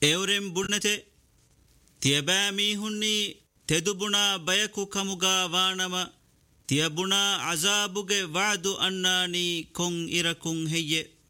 එවරෙන් බුන්නතේ තියබෑමීහුන්නී තෙදුබුණා බයකු කමුගා වානම තියබුණා අසාබුගේ වාදු අන්නානී කොන් ඉරකුන් හෙයේ